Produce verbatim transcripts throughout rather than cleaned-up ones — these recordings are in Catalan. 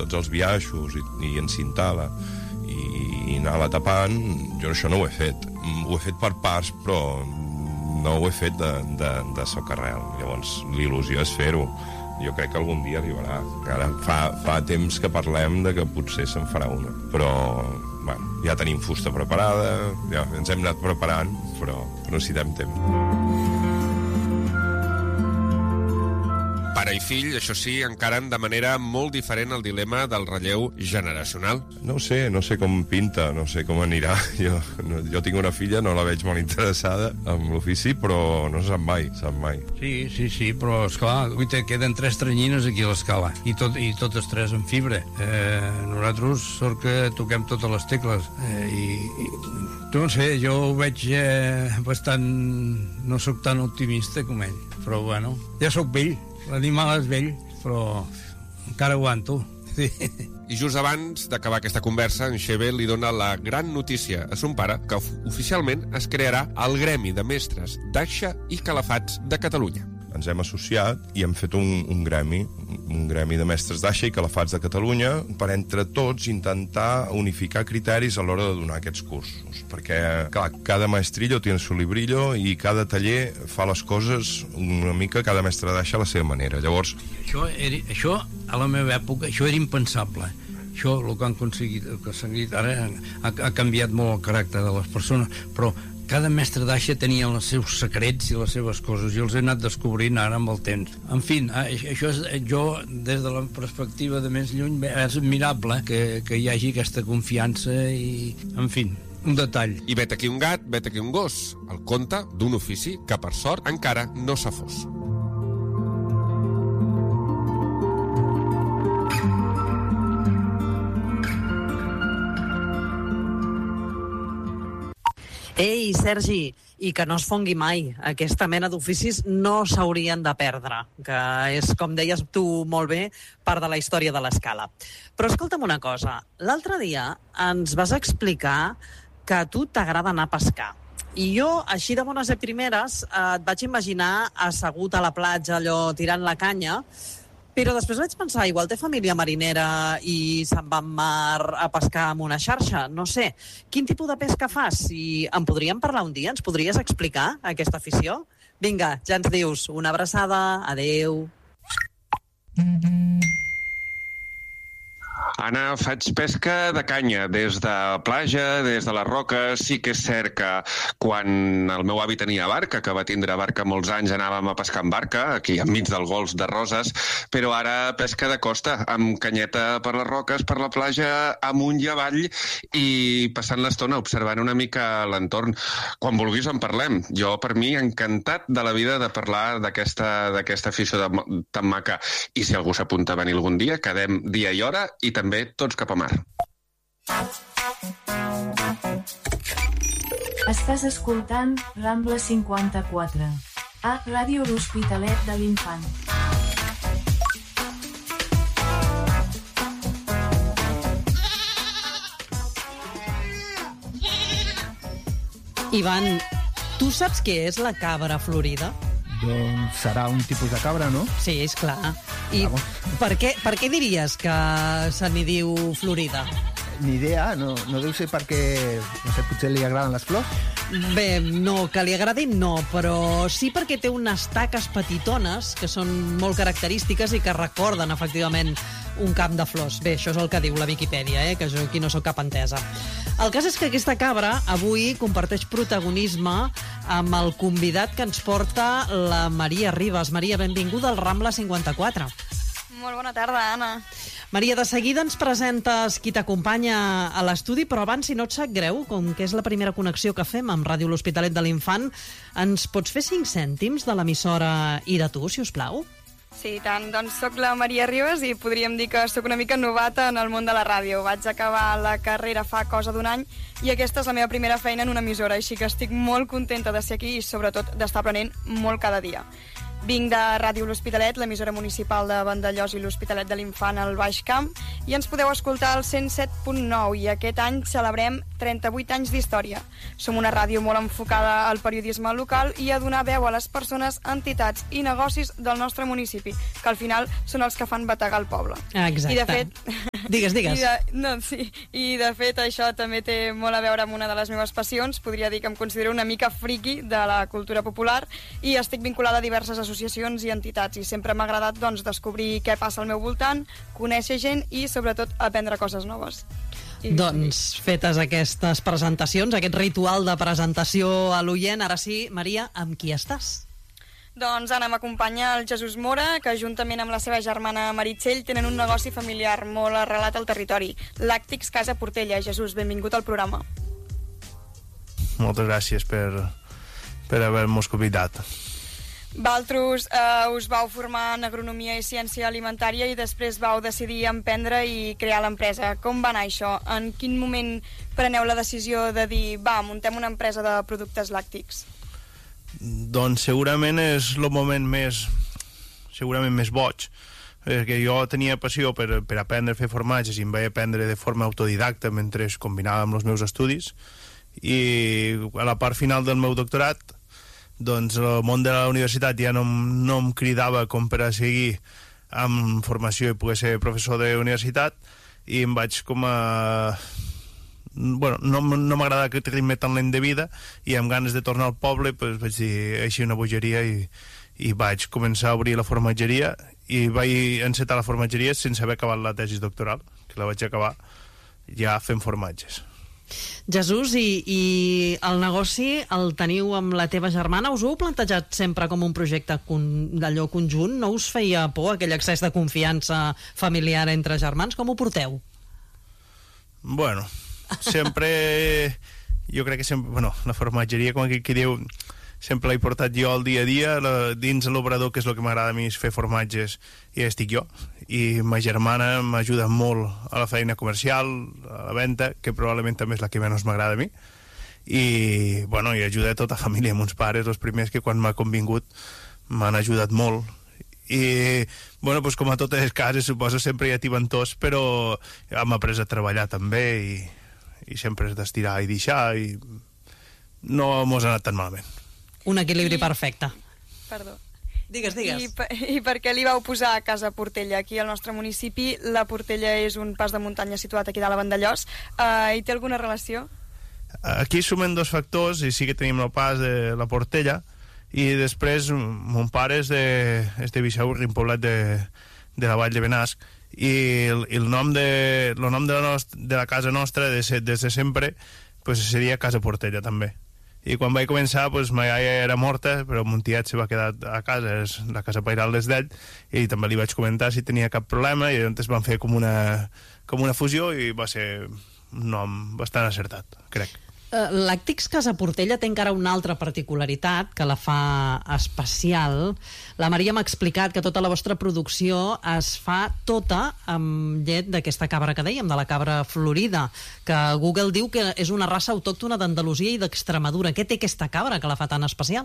tots els biaixos i, i encintar-la i, i anar-la tapant, jo això no ho he fet. Ho he fet per parts, però no ho he fet de, de, de socarrel. Llavors, l'il·lusió és fer-ho. Jo crec que algun dia arribarà. Ara fa, fa temps que parlem de que potser se'n farà una. Però, bueno, ja tenim fusta preparada, ja ens hem anat preparant, però, però necessitem temps. Pare i fill, això sí, encaren de manera molt diferent el dilema del relleu generacional. No ho sé, no sé com pinta, no sé com anirà. Jo, no, jo tinc una filla, no la veig molt interessada en l'ofici, però no se sap mai, sap mai. Sí, sí, sí, però esclar, guaita, queden tres tranyines aquí a l'escala, i, tot, i totes tres en fibra. Eh, nosaltres, sort que toquem totes les tecles, eh, i, i no sé, jo ho veig eh, bastant... no sóc tan optimista com ell, però bueno, ja sóc vell. L'animal és vell, però encara aguanto. Sí. I just abans d'acabar aquesta conversa, en Xeve li dona la gran notícia a son pare que oficialment es crearà el Gremi de Mestres d'Aixa i Calafats de Catalunya. Ens hem associat i hem fet un, un gremi, un gremi de mestres d'Aixa i Calafats de Catalunya per entre tots intentar unificar criteris a l'hora de donar aquests cursos. Perquè, clar, cada maestrillo tiene su librillo i cada taller fa les coses una mica, cada mestre d'Aixa a la seva manera. Llavors... Això, era, això a la meva època, això era impensable. Això, el que han aconseguit, el que s'ha dit ara, ha, ha canviat molt el caràcter de les persones, però cada mestre d'Aixa tenia els seus secrets i les seves coses, i els he anat descobrint ara amb el temps. En fi, això és, jo, des de la perspectiva de més lluny, és admirable que, que hi hagi aquesta confiança i, en fi, un detall. I vet aquí un gat, vet aquí un gos, el conte d'un ofici que, per sort, encara no s'ha fos. Ei, Sergi, i que no es fongui mai. Aquesta mena d'oficis no s'haurien de perdre, que és, com deies tu molt bé, part de la història de l'escala. Però escolta'm una cosa, l'altre dia ens vas explicar que a tu t'agrada anar a pescar. I jo, així de bones a primeres, et vaig imaginar assegut a la platja, allò, tirant la canya, però després vaig pensar, igual té família marinera i se'n va en mar a pescar amb una xarxa, no sé. Quin tipus de pesca fas? Si en podríem parlar un dia, ens podries explicar aquesta afició? Vinga, ja ens dius. Una abraçada, adeu. Anna, faig pesca de canya, des de platja, des de les roques. Sí que és cert que quan el meu avi tenia barca, que va tindre barca molts anys, anàvem a pescar amb barca, aquí enmig del Golf de Roses, però ara pesca de costa, amb canyeta per les roques, per la platja, amunt i avall, i passant l'estona observant una mica l'entorn. Quan vulguis en parlem. Jo, per mi, encantat de la vida de parlar d'aquesta d'aquesta afició de, tan maca. I si algú s'apunta a venir algun dia, quedem dia i hora, i també tots cap a mar. Estàs escoltant Rambla cinquanta-quatre, a Ràdio L'Hospitalet de l'Infant. Ivan, tu saps què és la cabra florida? Doncs serà un tipus de cabra, no? Sí, és clar. I per què, per què diries que se n'hi diu florida? Ni idea, no, no deu ser perquè, no sé, potser li agraden les flors? Bé, no, que li agradin no, però sí perquè té unes taques petitones que són molt característiques i que recorden, efectivament, un camp de flors. Bé, això és el que diu la Viquipèdia, eh? Que jo aquí no sóc cap entesa. El cas és que aquesta cabra avui comparteix protagonisme amb el convidat que ens porta la Maria Ribas. Maria, benvinguda al Rambla cinquanta-quatre. Molt bona tarda, Anna. Maria, de seguida ens presentes qui t'acompanya a l'estudi, però abans, si no et sap greu, com que és la primera connexió que fem amb Ràdio L'Hospitalet de l'Infant, ens pots fer cinc cèntims de l'emissora i de tu, si us plau? Sí, tant. Doncs soc la Maria Ribas i podríem dir que soc una mica novata en el món de la ràdio. Vaig acabar la carrera fa cosa d'un any i aquesta és la meva primera feina en una emissora, així que estic molt contenta de ser aquí i sobretot d'estar aprenent molt cada dia. Vinc de Ràdio L'Hospitalet, l'emissora municipal de Vandellòs i l'Hospitalet de l'Infant al Baix Camp, i ens podeu escoltar al cent set punt nou, i aquest any celebrem trenta-vuit anys d'història. Som una ràdio molt enfocada al periodisme local i a donar veu a les persones, entitats i negocis del nostre municipi, que al final són els que fan bategar el poble. Exacte. I de fet, Digues, digues. I de, no, sí, i de fet això també té molt a veure amb una de les meves passions. Podria dir que em considero una mica friki de la cultura popular i estic vinculada a diverses associacions i entitats i sempre m'ha agradat doncs, descobrir què passa al meu voltant, conèixer gent i sobretot aprendre coses noves. I... Doncs fetes aquestes presentacions, aquest ritual de presentació a l'oient, ara sí, Maria, amb qui estàs? Doncs Anna, m'acompanya el Jesús Mora, que juntament amb la seva germana Meritxell tenen un negoci familiar molt arrelat al territori, Làctics Casa Portella. Jesús, benvingut al programa. Moltes gràcies per, per haver-nos convidat. Valtros eh, us vau formar en agronomia i ciència alimentària i després vau decidir emprendre i crear l'empresa. Com va anar això? En quin moment preneu la decisió de dir va, muntem una empresa de productes làctics? Doncs segurament és el moment més segurament més boig, perquè jo tenia passió per, per aprendre a fer formatges i em vaig aprendre de forma autodidacta mentre combinava amb els meus estudis, i a la part final del meu doctorat doncs el món de la universitat ja no, no em cridava com per a seguir amb formació i poder ser professor de universitat, i em vaig com a... Bueno, no, no m'agrada aquest ritme tan lent de vida i amb ganes de tornar al poble pues, vaig dir així una bogeria i, i vaig començar a obrir la formatgeria i vaig encetar la formatgeria sense haver acabat la tesi doctoral, que la vaig acabar ja fent formatges. Jesús, i, i el negoci el teniu amb la teva germana? Us ho heu plantejat sempre com un projecte con, d'allò conjunt? No us feia por aquell excés de confiança familiar entre germans? Com ho porteu? Bueno, sempre... Jo crec que sempre... Bueno, la formatgeria, com aquí qui diu, sempre l'he portat jo al dia a dia, la, dins l'obrador, que és el que m'agrada a mi, és fer formatges, i estic jo. I ma germana m'ajuda molt a la feina comercial, a la venda, que probablement també és la que menys m'agrada a mi. I, bueno, i ajuda a tota la família, amb uns pares, els primers que quan m'ha convingut m'han ajudat molt. I, bueno, doncs com a totes les cases, suposo, sempre hi ha tibantors, però hem après a treballar també, i, i sempre és d'estirar i deixar, i no mos ha anat tan malament. Un equilibri I... perfecte. Perdó. Digues, digues. I, per, I per què li vau posar a Casa Portella? Aquí al nostre municipi, la Portella és un pas de muntanya situat aquí dalt a Vandellòs. Uh, hi té alguna relació? Aquí sumen dos factors, i sí que tenim el pas de la Portella, i després mon pare és de, és de Bixaurri, un poblet de, de la Vall de Benasc, i el, el nom de, el nom de, la, nost, de la casa nostra des, des de sempre pues, seria Casa Portella també. I quan vaig començar, pues, ma iaia era morta, però mon tiet se va quedar a casa, és la casa pairal des d'ell, i també li vaig comentar si tenia cap problema, i llavors van fer com una, com una fusió, i va ser un nom bastant acertat, crec. Uh, Làctics Casa Portella té encara una altra particularitat que la fa especial. La Maria m'ha explicat que tota la vostra producció es fa tota amb llet d'aquesta cabra que dèiem, de la cabra florida, que Google diu que és una raça autòctona d'Andalusia i d'Extremadura. Què té aquesta cabra que la fa tan especial?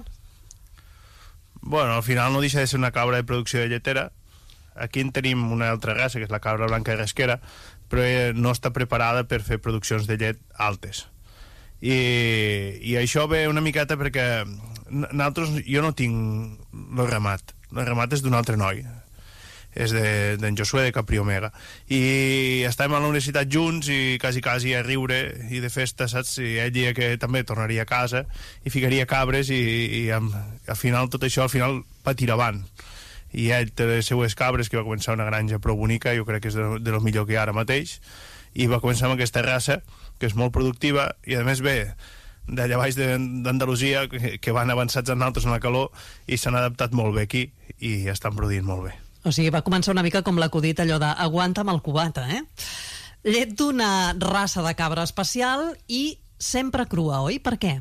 Bueno, al final no deixa de ser una cabra de producció de lletera. Aquí en tenim una altra raça, que és la cabra blanca rasquera, però no està preparada per fer produccions de llet altes. I, i això ve una miqueta perquè nosaltres, jo no tinc el ramat, el ramat és d'un altre noi, és d'en de, Josué de Capri Omega, i estem a la universitat junts i quasi quasi a riure i de festa, saps? I ell dia que també tornaria a casa i ficaria cabres, i, i amb, al final tot això al final va tirar avant, i ell té les seues cabres, que va començar una granja prou bonica, jo crec que és de, de lo millor que hi ha ara mateix, i va començar amb aquesta raça que és molt productiva, i a més ve d'allà baix d'Andalusia, que, que van avançats en altres en la calor, i s'han adaptat molt bé aquí i estan produint molt bé. O sigui, va començar una mica com l'acudit allò de aguanta'm el cubata, eh? Llet d'una raça de cabra especial i sempre crua, oi? Per què?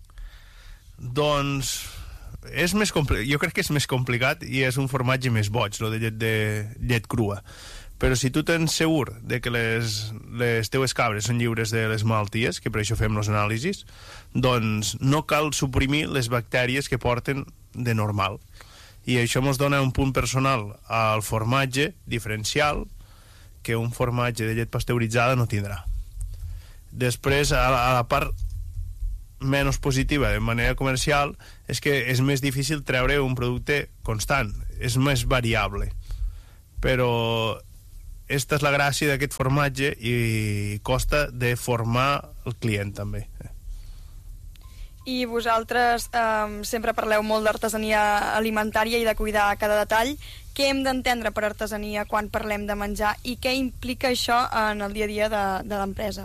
Doncs és més compli... jo crec que és més complicat i és un formatge més boig, lo de llet, de llet crua. Però si tu tens segur de que les, les teues cabres són lliures de les malalties, que per això fem les anàlisis, doncs no cal suprimir les bactèries que porten de normal. I això ens dona un punt personal al formatge diferencial que un formatge de llet pasteuritzada no tindrà. Després, a la, a la part menys positiva de manera comercial, és que és més difícil treure un producte constant, és més variable. Però esta és la gràcia d'aquest formatge i costa de formar el client també. I vosaltres eh, sempre parleu molt d'artesania alimentària i de cuidar cada detall. Què hem d'entendre per artesania quan parlem de menjar i què implica això en el dia a dia de, de l'empresa?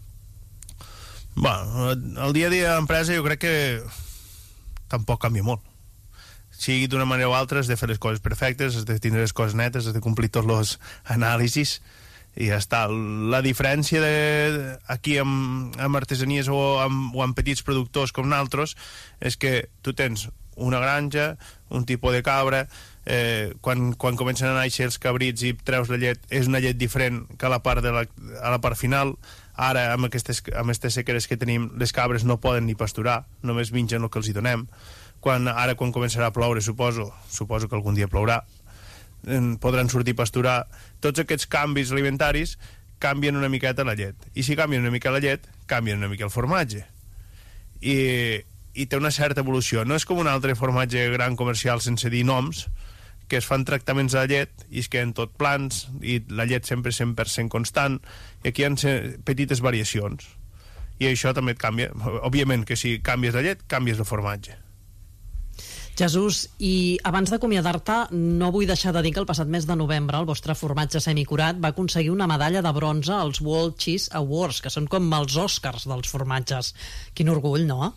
Bueno, el dia a dia de l'empresa jo crec que tampoc canvia molt. Sigui d'una manera o altra, has de fer les coses perfectes, has de tindre les coses netes, has de complir tots els anàlisis i ja està. La diferència de, aquí amb, amb artesanies o amb, o amb petits productors com nosaltres és que tu tens una granja, un tipus de cabra, eh, quan, quan comencen a néixer els cabrits i treus la llet, és una llet diferent que a la part, de la, a la part final. Ara, amb aquestes, amb aquestes sequeres que tenim, les cabres no poden ni pasturar, només mengen el que els hi donem. Quan, ara, quan començarà a ploure, suposo, suposo que algun dia plourà, podran sortir a pasturar. Tots aquests canvis alimentaris canvien una miqueta la llet. I si canvien una mica la llet, canvien una mica el formatge. I, i té una certa evolució. No és com un altre formatge gran comercial sense dir noms, que es fan tractaments a la llet i es queden tot plans i la llet sempre és cent per cent constant, i aquí hi ha petites variacions. I això també et canvia. Òbviament que si canvies la llet, canvies el formatge. Jesús, i abans d'acomiadar-te, no vull deixar de dir que el passat mes de novembre el vostre formatge semicurat va aconseguir una medalla de bronze als World Cheese Awards, que són com els Oscars dels formatges. Quin orgull, no?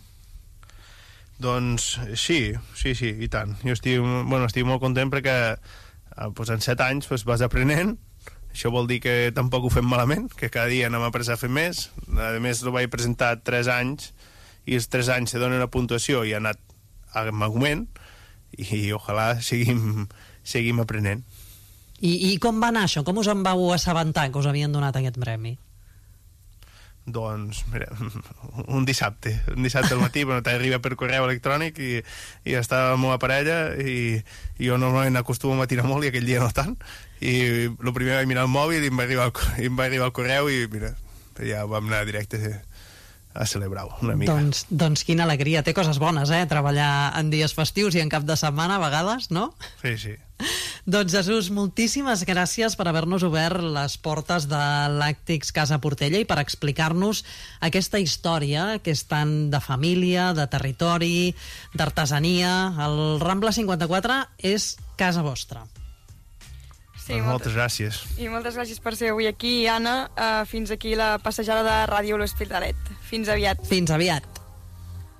Doncs sí, sí, sí, i tant. Jo estic, bueno, estic molt content perquè pues, en set anys pues, vas aprenent. Això vol dir que tampoc ho fem malament, que cada dia anem a aprendre a fer més. A més, ho vaig presentar tres anys, i els tres anys se donen la puntuació i ha anat amb augment, i ojalà seguim, seguim aprenent. I, I com va anar això? Com us en vau assabentar que us havien donat aquest premi? Doncs, mira, un dissabte, un dissabte al matí, bueno, t'arriba per correu electrònic i, i estava la meva parella i, i jo normalment acostumo a matinar molt i aquell dia no tant, i el primer vaig mirar el mòbil i em va arribar el, i em va arribar el correu i mira, ja vam anar directe a celebrar-ho una mica. Doncs, doncs quina alegria, té coses bones, eh? Treballar en dies festius i en cap de setmana a vegades, no? Sí, sí. Doncs Jesús, moltíssimes gràcies per haver-nos obert les portes de Làctics Casa Portella i per explicar-nos aquesta història que és tant de família, de territori, d'artesania. El Rambla cinquanta-quatre és casa vostra. Sí, doncs moltes gràcies. I moltes gràcies per ser avui aquí, Anna. Uh, fins aquí la passejada de Ràdio L'Hospitalet. Fins aviat. Fins aviat.